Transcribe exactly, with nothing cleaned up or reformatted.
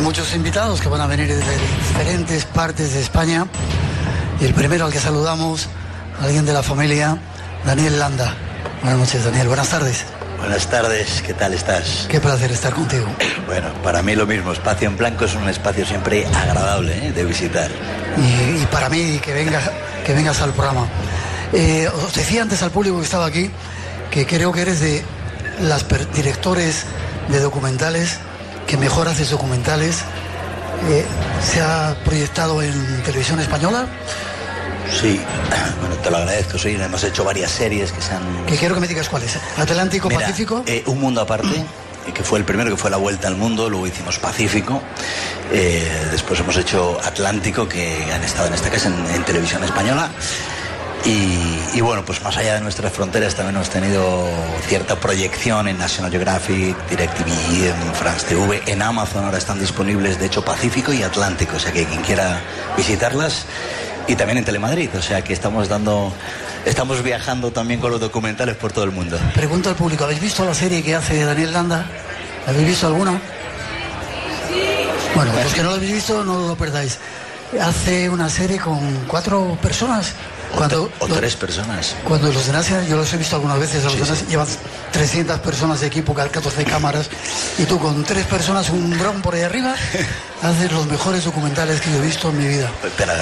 muchos invitados que van a venir desde diferentes partes de España. Y el primero al que saludamos, alguien de la familia, Daniel Landa. Buenas noches, Daniel. Buenas tardes. Buenas tardes, ¿qué tal estás? Qué placer estar contigo. Bueno, para mí lo mismo, Espacio en Blanco es un espacio siempre agradable, ¿eh?, de visitar. Y, y para mí, que, venga, que vengas al programa. Eh, os decía antes al público que estaba aquí, que creo que eres de las per- directores de documentales que mejor haces documentales. Eh, ¿Se ha proyectado en televisión española? Sí, bueno, te lo agradezco. Sí, hemos hecho varias series que se han... Que quiero que me digas cuáles. ¿Atlántico, Mira, Pacífico? Eh, un mundo aparte, eh, que fue el primero, que fue La Vuelta al Mundo. Luego hicimos Pacífico. Eh, después hemos hecho Atlántico, que han estado en esta casa en, en televisión española. Y, y bueno, pues más allá de nuestras fronteras también hemos tenido cierta proyección en National Geographic, DirecTV, en France T V, en Amazon ahora están disponibles, de hecho, Pacífico y Atlántico, o sea que quien quiera visitarlas, y también en Telemadrid, o sea que estamos dando, estamos viajando también con los documentales por todo el mundo. Pregunto al público, ¿habéis visto la serie que hace Daniel Landa? ¿Habéis visto alguna? Bueno, los que no lo habéis visto, no lo perdáis. Hace una serie con cuatro personas. Cuando, o, o tres personas. Cuando los de Nasia, yo los he visto algunas veces, a los Sí, de Nasia, sí. llevan trescientas personas de equipo, catorce cámaras, y tú con tres personas, un dron por ahí arriba, haces los mejores documentales que yo he visto en mi vida. Espera,